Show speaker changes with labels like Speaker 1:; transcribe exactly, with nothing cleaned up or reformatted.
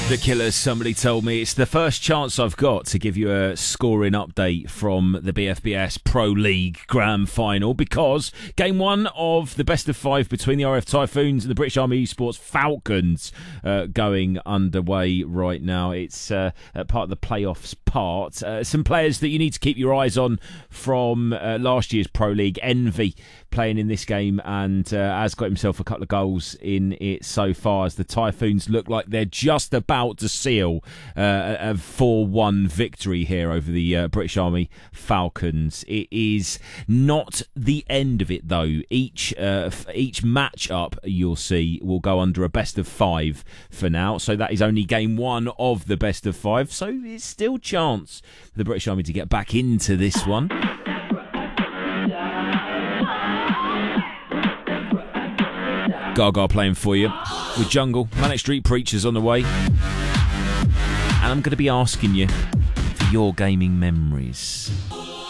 Speaker 1: The Killers, somebody told me. It's the first chance I've got to give you a scoring update from the B F B S Pro League Grand Final, because game one of the best of five between the R F Typhoons and the British Army Esports Falcons uh, going underway right now. It's uh, part of the playoffs part. Uh, some players that you need to keep your eyes on from uh, last year's Pro League. Envy playing in this game and uh, has got himself a couple of goals in it so far, as the Typhoons look like they're just about to seal uh, a four one victory here over the uh, British Army Falcons. It is not the end of it, though. Each uh, each match-up, you'll see, will go under a best of five for now. So that is only game one of the best of five. So it's still chance for the British Army to get back into this one. Gaga playing for you with Jungle, Manic Street Preachers on the way. And I'm going to be asking you for your gaming memories.